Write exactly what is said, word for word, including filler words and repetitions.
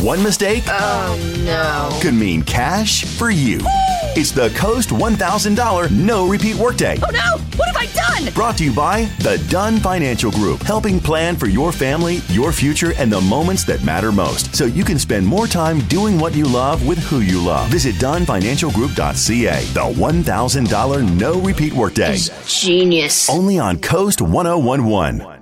One mistake Oh, no. could mean cash for you. It's the Coast one thousand dollars No Repeat Workday. Oh, no! What have I done? Brought to you by the Dunn Financial Group, helping plan for your family, your future, and the moments that matter most, so you can spend more time doing what you love with who you love. Visit Dunn Financial Group dot C A. The one thousand dollars No Repeat Workday. Genius. Only on Coast one oh one one.